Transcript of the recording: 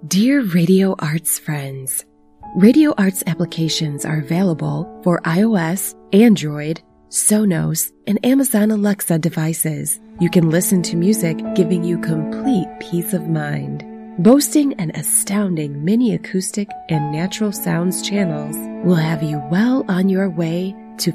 Dear Radio Arts friends, Radio Arts applications are available for iOS, Android, Sonos, and Amazon Alexa devices. You can listen to music giving you complete peace of mind. Boasting an astounding mini acoustic and natural sounds channels will have you well on your way